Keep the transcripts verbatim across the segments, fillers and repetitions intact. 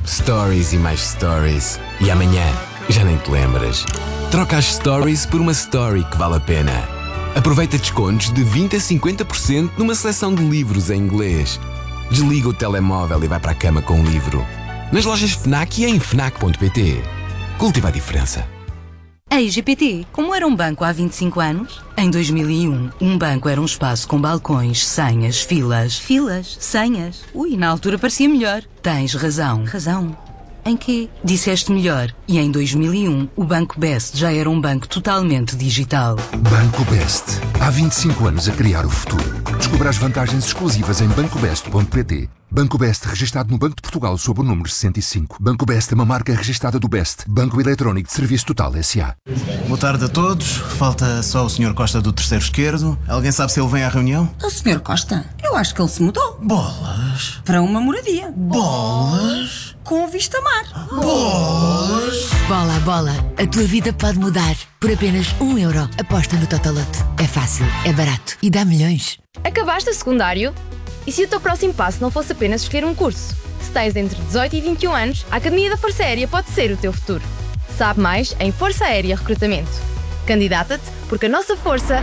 Stories e mais stories. E amanhã já nem te lembras. Troca as stories por uma story que vale a pena. Aproveita descontos de vinte a cinquenta por cento numa seleção de livros em inglês. Desliga o telemóvel e vai para a cama com um livro. Nas lojas FNAC e em fnac ponto pt. Cultiva a diferença. A I G P T, como era um banco há vinte e cinco anos? Em dois mil e um, um banco era um espaço com balcões, senhas, filas. Filas? Senhas? Ui, na altura parecia melhor. Tens razão. Razão? Em quê? Disseste melhor. E em dois mil e um, o Banco Best já era um banco totalmente digital. Banco Best. Há vinte e cinco anos a criar o futuro. Descubra as vantagens exclusivas em banco best ponto pt. Banco Best, registado no Banco de Portugal sob o número sessenta e cinco. Banco Best é uma marca registada do Best, Banco Eletrónico de Serviço Total S A. Boa tarde a todos. Falta só o senhor Costa do terceiro esquerdo. Alguém sabe se ele vem à reunião? O senhor Costa? Eu acho que ele se mudou. Bolas. Para uma moradia. Bolas. Com vista mar. Bolas. Bola, bola. A tua vida pode mudar. Por apenas um euro. Aposta no Totolote. É fácil, é barato e dá milhões. Acabaste o secundário? E se o teu próximo passo não fosse apenas escolher um curso? Se tens entre dezoito e vinte e um anos, a Academia da Força Aérea pode ser o teu futuro. Sabe mais em Força Aérea Recrutamento. Candidata-te porque a nossa força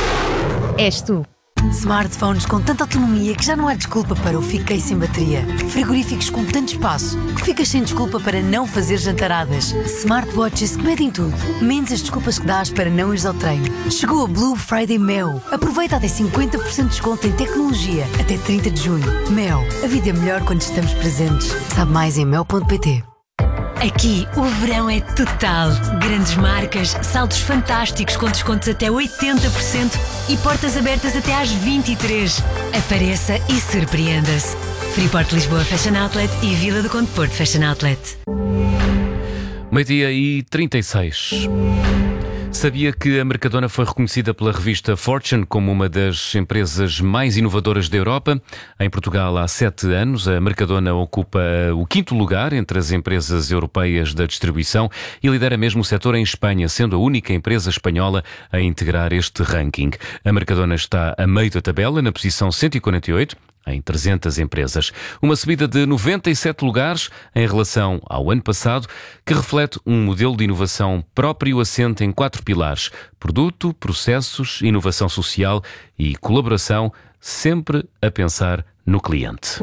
és tu. Smartphones com tanta autonomia que já não há desculpa para o fiquei sem bateria. Frigoríficos com tanto espaço que ficas sem desculpa para não fazer jantaradas. Smartwatches que medem tudo, menos as desculpas que dás para não ires ao treino. Chegou a Blue Friday Mel. Aproveita até cinquenta por cento de desconto em tecnologia até trinta de junho. Mel, a vida é melhor quando estamos presentes. Sabe mais em mel ponto pt. Aqui o verão é total. Grandes marcas, saldos fantásticos com descontos até oitenta por cento e portas abertas até às vinte e três. Apareça e surpreenda-se. Freeport Lisboa Fashion Outlet e Vila do Conde Porto Fashion Outlet. Meio-dia e trinta e seis. Sabia que a Mercadona foi reconhecida pela revista Fortune como uma das empresas mais inovadoras da Europa? Em Portugal, há sete anos, a Mercadona ocupa o quinto lugar entre as empresas europeias da distribuição e lidera mesmo o setor em Espanha, sendo a única empresa espanhola a integrar este ranking. A Mercadona está a meio da tabela, na posição cento e quarenta e oito, em trezentas empresas. Uma subida de noventa e sete lugares em relação ao ano passado, que reflete um modelo de inovação próprio assente em quatro pilares: produto, processos, inovação social e colaboração, sempre a pensar no cliente.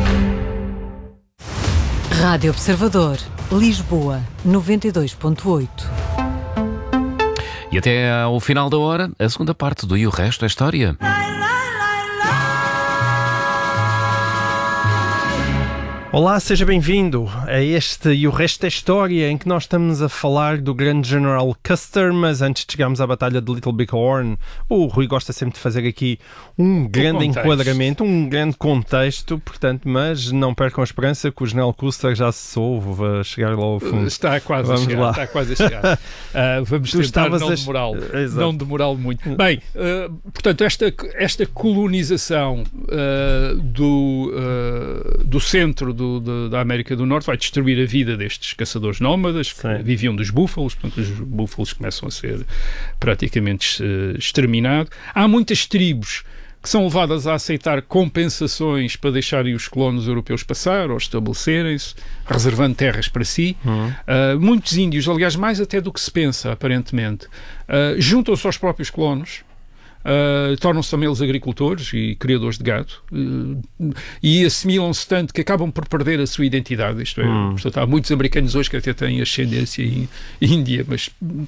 Rádio Observador, Lisboa, noventa e dois ponto oito. E até ao final da hora, a segunda parte do E o Resto é História. Olá, seja bem-vindo a este E o Resto é História, em que nós estamos a falar do grande General Custer, mas antes de chegarmos à Batalha de Little Bighorn, o Rui gosta sempre de fazer aqui um grande enquadramento, um grande contexto, portanto, mas não percam a esperança que o General Custer já se soube a chegar lá ao fundo. Está quase vamos a chegar, lá. está quase a chegar. Uh, vamos Tu tentar não a... demorá-lo, Exato. não demorá-lo muito. Bem, uh, portanto, esta, esta colonização uh, do, uh, do centro do, do, da América do Norte vai destruir a vida destes caçadores nómadas que Sim. viviam dos búfalos, portanto os búfalos começam a ser praticamente uh, exterminados. Há muitas tribos que são levadas a aceitar compensações para deixarem os colonos europeus passar ou estabelecerem-se, reservando terras para si. Uhum. Uh, muitos índios, aliás, mais até do que se pensa, aparentemente, uh, juntam-se aos próprios colonos, uh, tornam-se também eles agricultores e criadores de gado, uh, e assimilam-se tanto que acabam por perder a sua identidade. Isto é, uhum. portanto, há muitos americanos hoje que até têm ascendência índia, mas...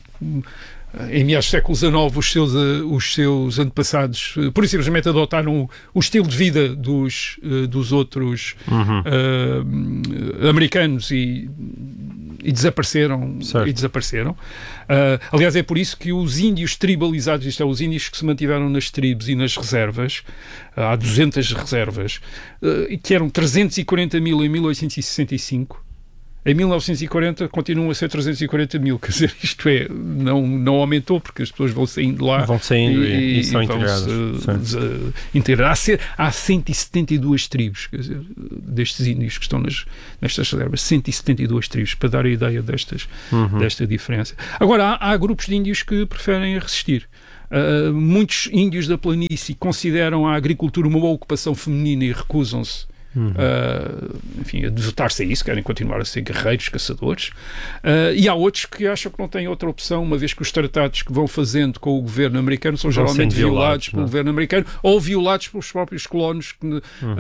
em meados do século dezenove, os seus, os seus antepassados, por isso simplesmente adotaram o, o estilo de vida dos, dos outros uhum. uh, americanos e, e desapareceram. E desapareceram. Uh, aliás, é por isso que os índios tribalizados, isto é, os índios que se mantiveram nas tribos e nas reservas, uh, há duzentas reservas, uh, que eram trezentos e quarenta mil em mil oitocentos e sessenta e cinco, em mil novecentos e quarenta continuam a ser trezentos e quarenta mil, quer dizer, isto é, não, não aumentou porque as pessoas vão saindo lá. Vão saindo e, e, e são integradas. Integrar. Há, há cento e setenta e duas tribos, quer dizer, destes índios que estão nas, nestas reservas, cento e setenta e duas tribos, para dar a ideia destas, uhum. desta diferença. Agora, há, há grupos de índios que preferem resistir. Uh, muitos índios da planície consideram a agricultura uma ocupação feminina e recusam-se Uhum. Uh, enfim, a devotar-se a isso, querem continuar a ser guerreiros, caçadores. Uh, e há outros que acham que não têm outra opção, uma vez que os tratados que vão fazendo com o governo americano são vão geralmente violados, violados pelo governo americano ou violados pelos próprios colonos que, uhum.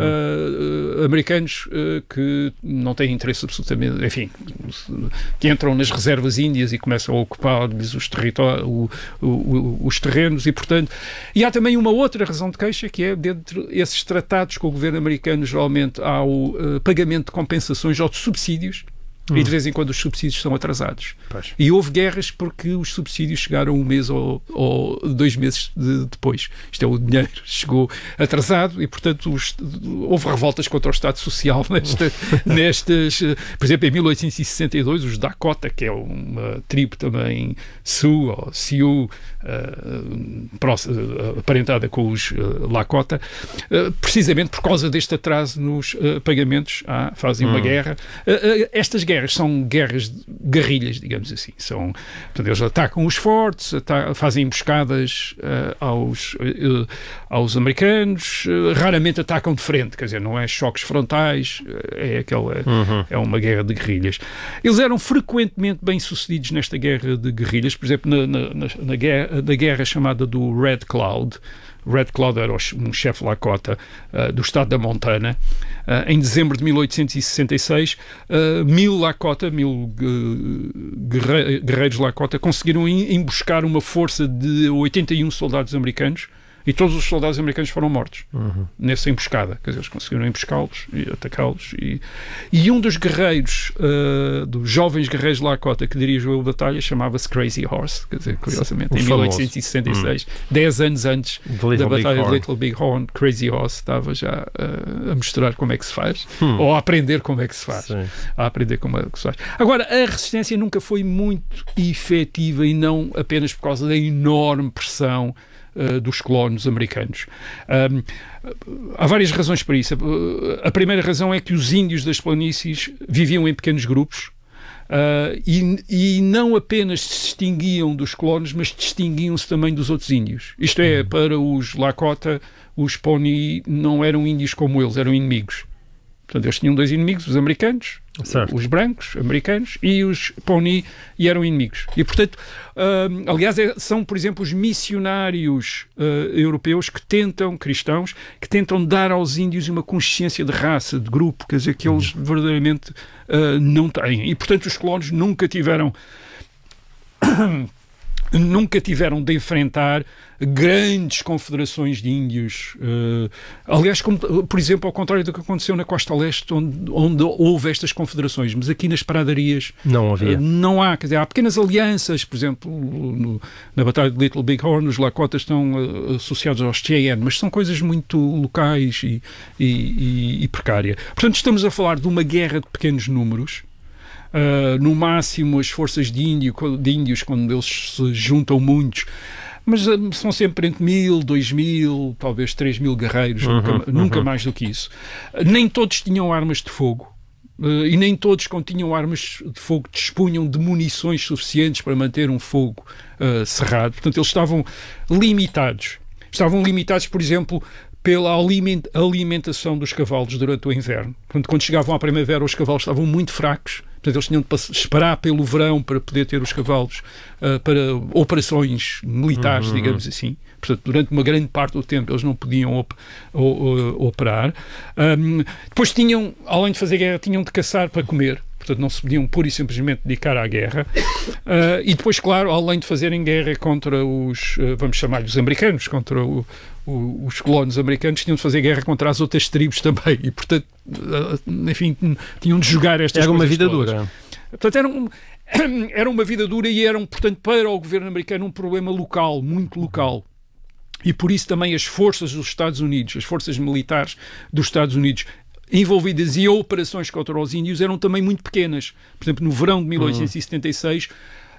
uh, americanos uh, que não têm interesse absolutamente, enfim, que entram nas reservas índias e começam a ocupar-lhes os territórios, o, o, o, os terrenos e, portanto, e há também uma outra razão de queixa, que é dentro desses tratados com o governo americano, geralmente ao uh, pagamento de compensações ou de subsídios, hum. e de vez em quando os subsídios são atrasados. Pois. E houve guerras porque os subsídios chegaram um mês ou, ou dois meses de, depois. Isto é, o dinheiro chegou atrasado e, portanto, os, houve revoltas contra o Estado Social nesta, nestas... Por exemplo, em mil oitocentos e sessenta e dois, os Dakota, que é uma tribo também Sioux, ou Sioux, uh, uh, aparentada com os uh, Lakota, uh, precisamente por causa deste atraso nos uh, pagamentos, ah, fazem uma hum. guerra. Uh, uh, estas guerras guerras são guerras de guerrilhas, digamos assim. São, portanto, eles atacam os fortes, atacam, fazem emboscadas uh, aos, uh, aos americanos, uh, raramente atacam de frente, quer dizer, não é choques frontais, é, aquela, uhum. é uma guerra de guerrilhas. Eles eram frequentemente bem-sucedidos nesta guerra de guerrilhas, por exemplo, na, na, na, na, guerra, na guerra chamada do Red Cloud. Red Cloud era um chefe Lakota uh, do estado da Montana. Uh, em dezembro de mil oitocentos e sessenta e seis, uh, mil Lakota, mil uh, guerre guerreiros Lakota conseguiram emboscar uma força de oitenta e um soldados americanos, e todos os soldados americanos foram mortos uhum. nessa emboscada. Quer dizer, eles conseguiram emboscá-los e atacá-los. E, e um dos guerreiros, uh, dos jovens guerreiros Lakota que dirigiu a batalha, chamava-se Crazy Horse. Quer dizer, curiosamente, o em mil oitocentos e sessenta e seis, hum. dez anos antes da batalha de Little Big Horn, Crazy Horse estava já uh, a mostrar como é que se faz, hum. ou a aprender como é que se faz. Sim. A aprender como é que se faz. Agora, a resistência nunca foi muito efetiva, e não apenas por causa da enorme pressão Uh, dos colonos americanos. Um, há várias razões para isso. Uh, a primeira razão é que os índios das planícies viviam em pequenos grupos uh, e, e não apenas se distinguiam dos colonos, mas distinguiam-se também dos outros índios. Isto é, uhum. para os Lakota, os Pawnee não eram índios como eles, eram inimigos. Portanto, eles tinham dois inimigos, os americanos, certo. Os brancos, americanos, e os Pawnee, e eram inimigos. E, portanto, uh, aliás, é, são, por exemplo, os missionários uh, europeus que tentam, cristãos, que tentam dar aos índios uma consciência de raça, de grupo, quer dizer, que eles verdadeiramente uh, não têm. E, portanto, os colonos nunca tiveram... nunca tiveram de enfrentar grandes confederações de índios. Uh, aliás, como, por exemplo, ao contrário do que aconteceu na Costa Leste, onde, onde houve estas confederações, mas aqui nas pradarias não havia. Uh, não há, quer dizer, há pequenas alianças, por exemplo, no, na Batalha de Little Big Horn, os Lakotas estão uh, associados aos Cheyenne, mas são coisas muito locais e, e, e, e precárias. Portanto, estamos a falar de uma guerra de pequenos números. Uh, no máximo as forças de, índio, de índios, quando eles se juntam muitos, mas uh, são sempre entre mil, dois mil, talvez três mil guerreiros, uhum, nunca, uhum. nunca mais do que isso. Uh, nem todos tinham armas de fogo, uh, e nem todos, quando tinham armas de fogo, dispunham de munições suficientes para manter um fogo uh, cerrado. Portanto, eles estavam limitados. Estavam limitados, por exemplo, pela alimentação dos cavalos durante o inverno. Portanto, quando chegavam à primavera, os cavalos estavam muito fracos. Portanto, eles tinham de esperar pelo verão para poder ter os cavalos uh, para operações militares, uhum. digamos assim. Portanto, durante uma grande parte do tempo eles não podiam op o, o, operar. Um, depois tinham, além de fazer guerra, tinham de caçar para comer. Portanto, não se podiam pura e simplesmente dedicar à guerra. Uh, e depois, claro, além de fazerem guerra contra os, uh, vamos chamar-lhes americanos, contra o, o, os colonos americanos, tinham de fazer guerra contra as outras tribos também. E, portanto, uh, enfim, tinham de jogar estas era coisas Era uma vida todas. dura. Portanto, era, um, era uma vida dura e eram, portanto, para o governo americano um problema local, muito local. E por isso também as forças dos Estados Unidos, as forças militares dos Estados Unidos, envolvidas em operações contra os índios, eram também muito pequenas. Por exemplo, no verão de mil oitocentos e setenta e seis,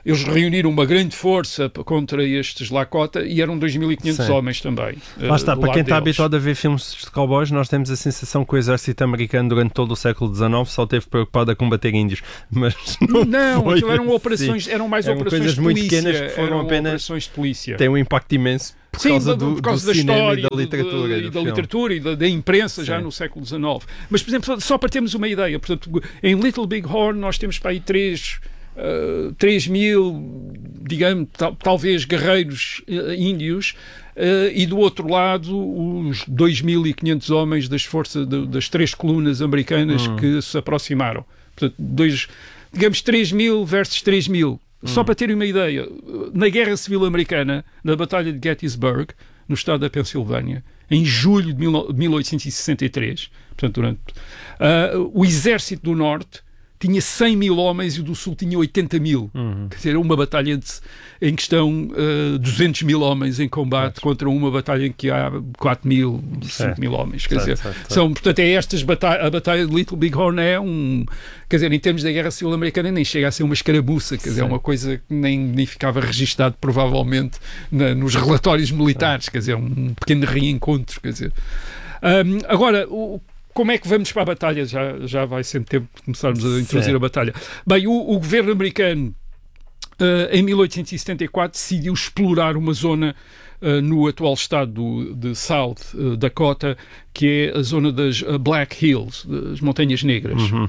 eles reuniram uma grande força contra estes Lakota e eram dois mil e quinhentos homens também. Lá está, uh, para quem está deles. habituado a ver filmes de cowboys, nós temos a sensação que o exército americano durante todo o século dezenove só esteve preocupado a combater índios. Mas não, não foi aquilo eram assim. operações, eram mais eram operações coisas de muito polícia, pequenas que foram eram apenas operações de polícia. Tem um impacto imenso por Sim, causa, do, do, por causa do da cinema história e da literatura e do da filme. literatura e da, da imprensa. Sim. Já no século dezenove. Mas, por exemplo, só para termos uma ideia, portanto, em Little Big Horn nós temos para aí três Uh, três mil, digamos, tal, talvez guerreiros uh, índios, uh, e do outro lado os dois mil e quinhentos homens das forças de, das três colunas americanas hum. que se aproximaram. Portanto, dois, digamos, três mil versus três mil. Hum. Só para terem uma ideia, na Guerra Civil Americana, na Batalha de Gettysburg, no estado da Pensilvânia, em julho de mil oitocentos e sessenta e três, portanto, durante, uh, o exército do Norte tinha cem mil homens e o do Sul tinha oitenta mil. Uhum. Quer dizer, uma batalha de, em que estão uh, duzentos mil homens em combate, certo, contra uma batalha em que há quatro mil, cinco mil homens. Quer certo, dizer, certo, certo. São, portanto, é estas batalhas, a batalha de Little Big Horn é um... Quer dizer, em termos da Guerra Civil Americana nem chega a ser uma escaramuça, quer dizer, é uma coisa que nem, nem ficava registado provavelmente na, nos relatórios militares, quer dizer, um pequeno reencontro, quer dizer. Um, agora, o como é que vamos para a batalha? Já, já vai sempre tempo de começarmos a introduzir Sim. a batalha. Bem, o, o governo americano, uh, em mil oitocentos e setenta e quatro, decidiu explorar uma zona uh, no atual estado do, de South uh, Dakota, que é a zona das uh, Black Hills, das Montanhas Negras, uhum. uh,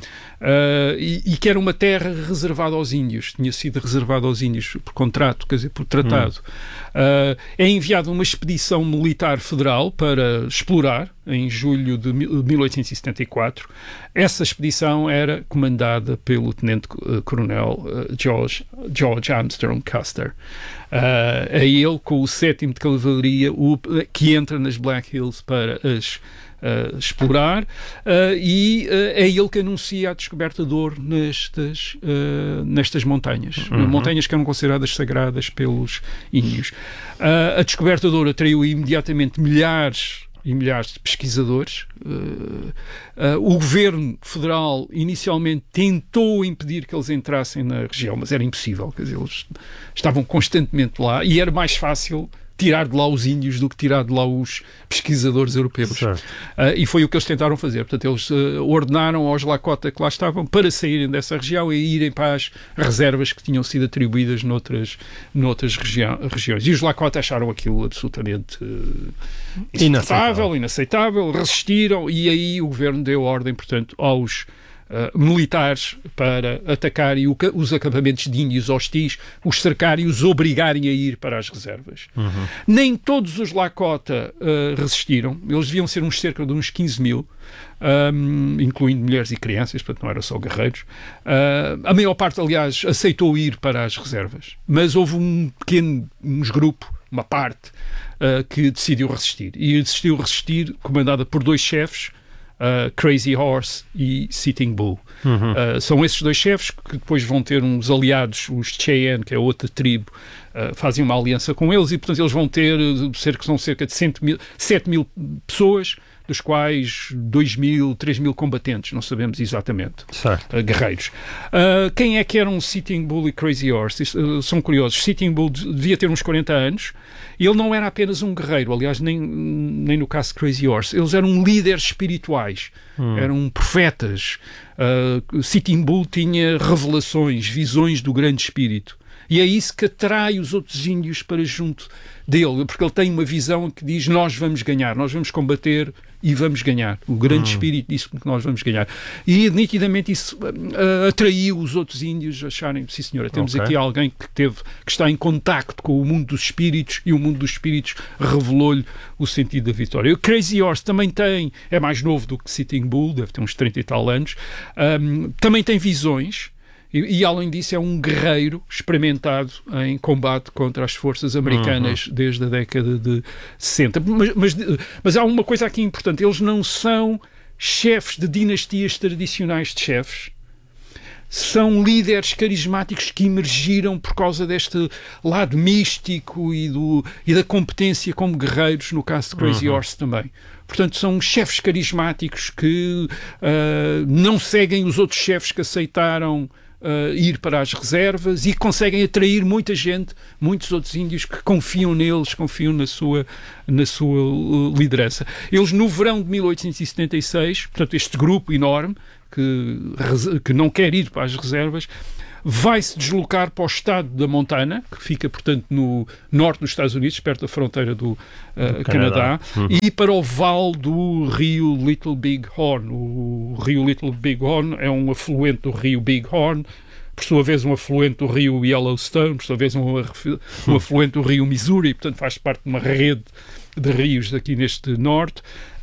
e, e que era uma terra reservada aos índios, tinha sido reservada aos índios por contrato, quer dizer, por tratado. Uhum. Uh, é enviada uma expedição militar federal para explorar, em julho de mil oitocentos e setenta e quatro. Essa expedição era comandada pelo tenente-coronel uh, George, George Armstrong Custer. Uh, é ele, com o sétimo de Cavalaria, o, que entra nas Black Hills para as Uh, explorar, uh, e uh, é ele que anuncia a descoberta de ouro nestas, uh, nestas montanhas, uhum. montanhas que eram consideradas sagradas pelos índios. Uh, a descoberta de ouro atraiu imediatamente milhares e milhares de pesquisadores. Uh, uh, o governo federal inicialmente tentou impedir que eles entrassem na região, mas era impossível, quer dizer, eles estavam constantemente lá e era mais fácil tirar de lá os índios do que tirar de lá os pesquisadores europeus. Uh, e foi o que eles tentaram fazer. Portanto, eles uh, ordenaram aos Lakota que lá estavam para saírem dessa região e irem para as reservas que tinham sido atribuídas noutras, noutras região, regiões. E os Lakota acharam aquilo absolutamente uh, inaceitável, inaceitável, resistiram, e aí o governo deu ordem, portanto, aos Uh, militares para atacarem o, os acampamentos de índios hostis, os cercarem e os obrigarem a ir para as reservas. Uhum. Nem todos os Lakota uh, resistiram. Eles deviam ser uns cerca de uns quinze mil, um, incluindo mulheres e crianças, portanto não eram só guerreiros. Uh, a maior parte, aliás, aceitou ir para as reservas, mas houve um pequeno uns grupo, uma parte, uh, que decidiu resistir. E decidiu resistir comandada por dois chefes, Uh, Crazy Horse e Sitting Bull. Uhum. Uh, são esses dois chefes que depois vão ter uns aliados, os Cheyenne, que é outra tribo, uh, fazem uma aliança com eles, e portanto eles vão ter cerca, são cerca de sete mil pessoas, dos quais dois mil, três mil combatentes, não sabemos exatamente, uh, guerreiros. Uh, quem é que eram Sitting Bull e Crazy Horse? Isso, uh, são curiosos. Sitting Bull devia ter uns quarenta anos, e ele não era apenas um guerreiro, aliás, nem, nem no caso de Crazy Horse. Eles eram líderes espirituais, hum. eram profetas. Uh, Sitting Bull tinha revelações, visões do grande espírito. E é isso que atrai os outros índios para junto dele, porque ele tem uma visão que diz: nós vamos ganhar, nós vamos combater e vamos ganhar. O grande hum. espírito disse que nós vamos ganhar. E nitidamente isso uh, atraiu os outros índios a acharem: sim senhora, temos okay. aqui alguém que, teve, que está em contacto com o mundo dos espíritos, e o mundo dos espíritos revelou-lhe o sentido da vitória. O Crazy Horse também tem, é mais novo do que Sitting Bull, deve ter uns trinta e tal anos, um, também tem visões. E, e, além disso, é um guerreiro experimentado em combate contra as forças americanas uhum. desde a década de sessenta. Mas, mas, mas há uma coisa aqui importante: eles não são chefes de dinastias tradicionais de chefes. São líderes carismáticos que emergiram por causa deste lado místico e, do, e da competência como guerreiros, no caso de Crazy uhum. Horse também. Portanto, são chefes carismáticos que uh, não seguem os outros chefes que aceitaram uh, ir para as reservas e conseguem atrair muita gente, muitos outros índios que confiam neles, confiam na sua, na sua uh, liderança. Eles, no verão de mil oitocentos e setenta e seis, portanto, este grupo enorme que, que não quer ir para as reservas, vai-se deslocar para o estado da Montana, que fica, portanto, no norte dos Estados Unidos, perto da fronteira do, uh, do Canadá, Canadá. Uhum. E para o vale do rio Little Big Horn. O rio Little Big Horn é um afluente do rio Big Horn, por sua vez um afluente do rio Yellowstone, por sua vez um, um afluente do rio Missouri, portanto faz parte de uma rede de rios aqui neste norte.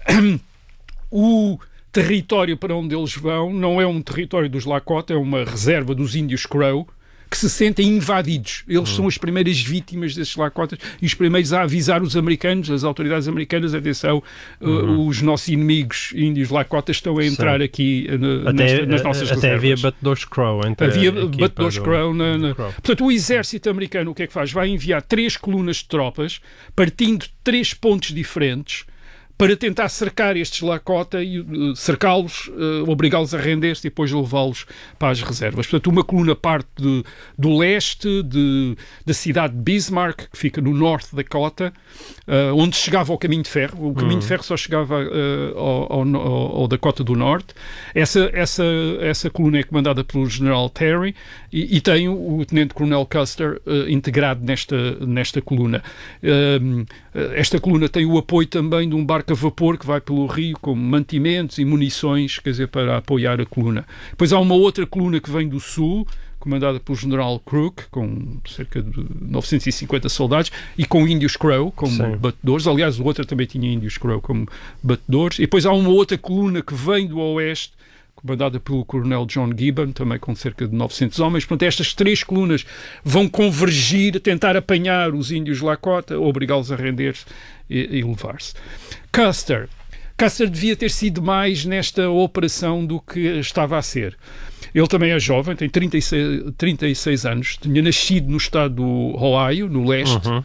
O território para onde eles vão não é um território dos Lakota, é uma reserva dos índios Crow, que se sentem invadidos. Eles uhum. são as primeiras vítimas desses Lakotas e os primeiros a avisar os americanos, as autoridades americanas, atenção, uhum. uh, os nossos inimigos índios Lakotas estão a entrar Sim. aqui uh, até, nesta, nas nossas até reservas. Até havia batedores Crow. Havia batedores Crow. Na, na... Crow. Portanto, o exército americano o que é que faz? Vai enviar três colunas de tropas, partindo de três pontos diferentes, para tentar cercar estes Lakota e uh, cercá-los, uh, obrigá-los a render-se e depois levá-los para as reservas. Portanto, uma coluna parte de, do leste, de, da cidade de Bismarck, que fica no norte da Dakota, uh, onde chegava ao caminho de ferro. O caminho hum. de ferro só chegava uh, ao, ao, ao Dakota do Norte. Essa, essa, essa coluna é comandada pelo general Terry e, e tem o, o tenente-coronel Custer uh, integrado nesta, nesta coluna. Uh, esta coluna tem o apoio também de um barco a vapor que vai pelo rio com mantimentos e munições, quer dizer, para apoiar a coluna. Depois há uma outra coluna que vem do sul, comandada pelo general Crook, com cerca de novecentos e cinquenta soldados, e com índios Crow como Sim. batedores. Aliás, o outro também tinha índios Crow como batedores. E depois há uma outra coluna que vem do oeste, comandada pelo coronel John Gibbon, também com cerca de novecentos homens. Portanto, estas três colunas vão convergir, tentar apanhar os índios Lakota, obrigá-los a render-se e, e levar-se. Custer. Custer devia ter sido mais nesta operação do que estava a ser. Ele também é jovem, tem trinta e seis, trinta e seis anos, tinha nascido no estado do Ohio, no leste. Uhum.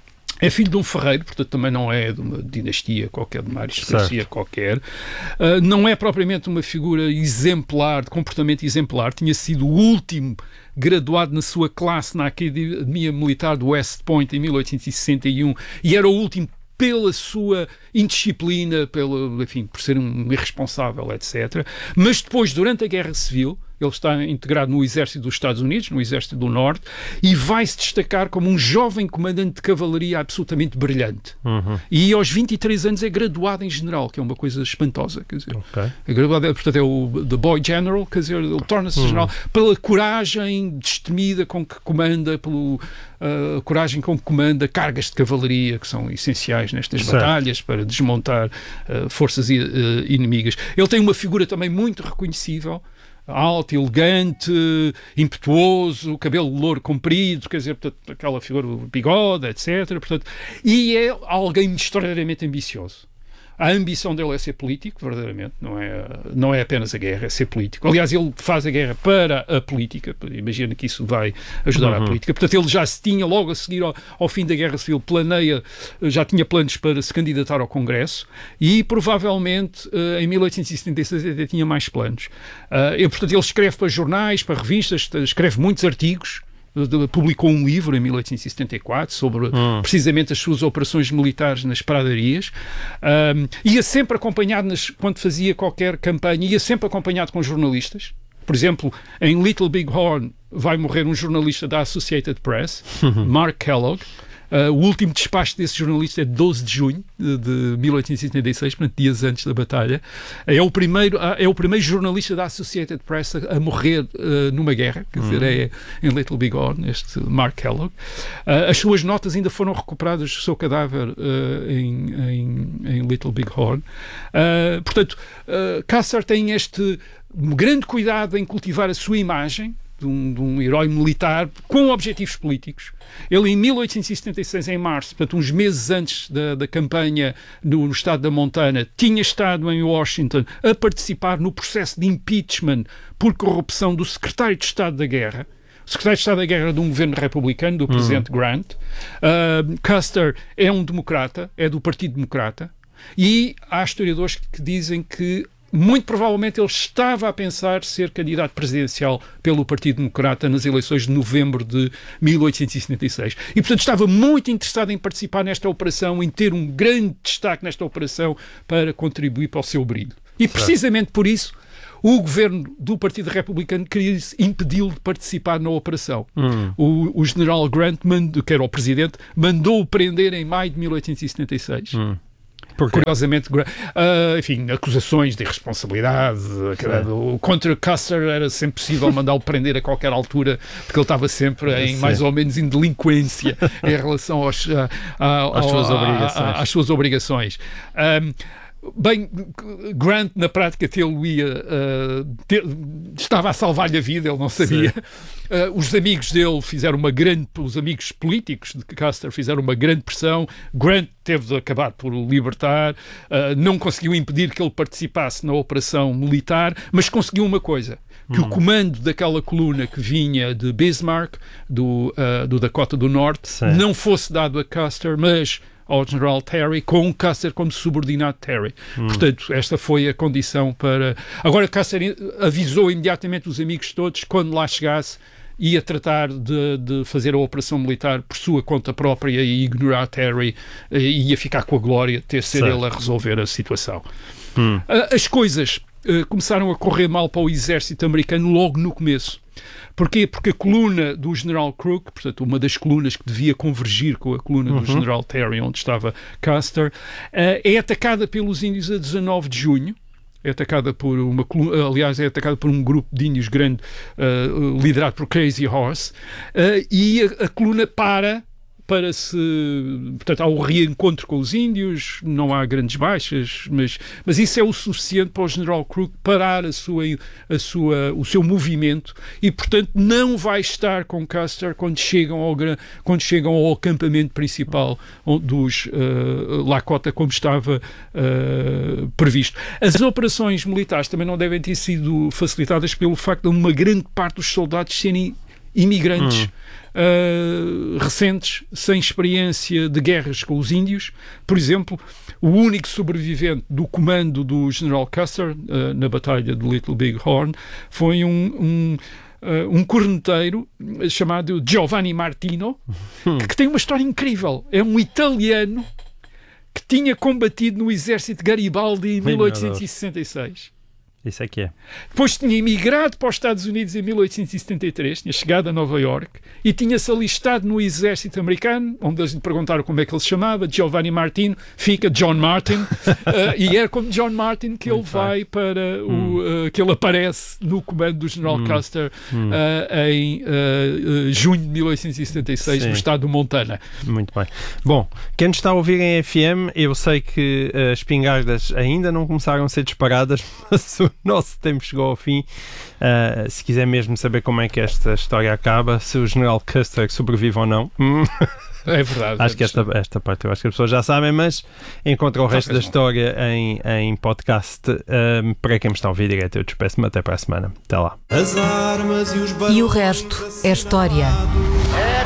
É filho de um ferreiro, portanto também não é de uma dinastia qualquer, de uma aristocracia qualquer. Uh, não é propriamente uma figura exemplar, de comportamento exemplar. Tinha sido o último graduado na sua classe na Academia Militar do West Point em mil oitocentos e sessenta e um e era o último pela sua indisciplina, pelo, enfim, por ser um irresponsável, etcétera. Mas depois, durante a Guerra Civil, ele está integrado no Exército dos Estados Unidos, no Exército do Norte, e vai-se destacar como um jovem comandante de cavalaria absolutamente brilhante. Uhum. E aos vinte e três anos é graduado em general, que é uma coisa espantosa. Quer dizer, okay. é graduado, portanto, é o The Boy General, quer dizer, ele torna-se uhum. general pela coragem destemida com que comanda, pela uh, coragem com que comanda cargas de cavalaria, que são essenciais nestas certo. batalhas para desmontar uh, forças uh, inimigas. Ele tem uma figura também muito reconhecível, alto, elegante, impetuoso, cabelo louro comprido, quer dizer, portanto, aquela figura, bigode, etcétera. Portanto, e é alguém extraordinariamente ambicioso. A ambição dele é ser político, verdadeiramente, não é, não é apenas a guerra, é ser político. Aliás, ele faz a guerra para a política, imagina que isso vai ajudar uhum. a política. Portanto, ele já se tinha, logo a seguir ao, ao fim da Guerra Civil, planeia, já tinha planos para se candidatar ao Congresso e, provavelmente, em mil oitocentos e setenta e seis até tinha mais planos. E, portanto, ele escreve para jornais, para revistas, escreve muitos artigos, publicou um livro em mil oitocentos e setenta e quatro sobre hum. precisamente as suas operações militares nas pradarias. Um, ia sempre acompanhado, nas, quando fazia qualquer campanha, ia sempre acompanhado com jornalistas. Por exemplo, em Little Big Horn vai morrer um jornalista da Associated Press, uhum. Mark Kellogg. Uh, o último despacho desse jornalista é de doze de junho de, de mil oitocentos e setenta e seis, portanto, dias antes da batalha. É o primeiro, é o primeiro jornalista da Associated Press a, a morrer uh, numa guerra, quer dizer, é em Little Big Horn, este Mark Kellogg. Uh, as suas notas ainda foram recuperadas do seu cadáver uh, em, em, em Little Big Horn. Uh, portanto, uh, Custer tem este grande cuidado em cultivar a sua imagem, De um, de um herói militar com objetivos políticos. Ele, em mil oitocentos e setenta e seis, em março, portanto, uns meses antes da, da campanha no, no estado da Montana, tinha estado em Washington a participar no processo de impeachment por corrupção do secretário de Estado da Guerra. O secretário de Estado da Guerra de um governo republicano, do presidente uhum. Grant. Uh, Custer é um democrata, é do Partido Democrata, e há historiadores que dizem que muito provavelmente ele estava a pensar ser candidato presidencial pelo Partido Democrata nas eleições de novembro de mil oitocentos e setenta e seis. E, portanto, estava muito interessado em participar nesta operação, em ter um grande destaque nesta operação para contribuir para o seu brilho. E, precisamente por isso, o governo do Partido Republicano queria impedi-lo de participar na operação. Hum. O, o general Grant, mando, que era o presidente, mandou-o prender em maio de mil oitocentos e setenta e seis. Hum. Curiosamente, uh, enfim, acusações de irresponsabilidade uh, contra Custer era sempre possível mandá-lo prender a qualquer altura, porque ele estava sempre em Sim. mais ou menos em delinquência em relação aos, uh, uh, às, suas uh, uh, às suas obrigações. Um, Bem, Grant na prática tê-lo-ia uh, te, estava a salvar-lhe a vida, ele não sabia. Uh, os amigos dele fizeram uma grande, os amigos políticos de Custer fizeram uma grande pressão. Grant teve de acabar por o libertar, uh, não conseguiu impedir que ele participasse na operação militar, mas conseguiu uma coisa, que hum. o comando daquela coluna que vinha de Bismarck, do, uh, do Dakota do Norte, Sim. não fosse dado a Custer, mas ao general Terry, com Custer como subordinado Terry. Hum. Portanto, esta foi a condição para... Agora, Custer avisou imediatamente os amigos todos, quando lá chegasse, ia tratar de, de fazer a operação militar por sua conta própria e ignorar Terry, e ia ficar com a glória de ter sido ele a resolver a situação. Hum. As coisas uh, começaram a correr mal para o exército americano logo no começo. Porquê? Porque a coluna do general Crook, portanto, uma das colunas que devia convergir com a coluna uhum. do general Terry, onde estava Custer, uh, é atacada pelos índios a dezanove de junho. É atacada por uma coluna, aliás, é atacada por um grupo de índios grande, uh, liderado por Crazy Horse, uh, e a, a coluna para... para se... Portanto, há o reencontro com os índios, não há grandes baixas, mas, mas isso é o suficiente para o general Crook parar a sua, a sua, o seu movimento e, portanto, não vai estar com Custer quando chegam ao, quando chegam ao acampamento principal dos uh, Lakota, como estava uh, previsto. As operações militares também não devem ter sido facilitadas pelo facto de uma grande parte dos soldados serem imigrantes hum. uh, recentes, sem experiência de guerras com os índios. Por exemplo, o único sobrevivente do comando do general Custer uh, na batalha de Little Big Horn foi um, um, uh, um corneteiro chamado Giovanni Martino, hum. que, que tem uma história incrível. É um italiano que tinha combatido no exército Garibaldi em mil oitocentos e sessenta e seis. Isso é que é. Depois tinha emigrado para os Estados Unidos em mil oitocentos e setenta e três, tinha chegado a Nova York e tinha-se alistado no exército americano, onde eles lhe perguntaram como é que ele se chamava. Giovanni Martino, fica John Martin, uh, e é como John Martin que Muito ele vai bem. para hum. o, uh, que ele aparece no comando do general hum. Custer hum. Uh, em uh, uh, junho de mil oitocentos e setenta e seis, Sim. no estado do Montana. Muito bem. Bom, quem nos está a ouvir em F M, eu sei que uh, as espingardas ainda não começaram a ser disparadas, mas o nosso tempo chegou ao fim. Uh, se quiser mesmo saber como é que esta história acaba, se o general Custer sobrevive ou não, é verdade. Acho que esta, esta parte eu acho que as pessoas já sabem, mas encontra o resto da história em, em podcast. Um, para quem me está a ouvir direto, eu despeço-me até para a semana. Até lá. E o resto é história.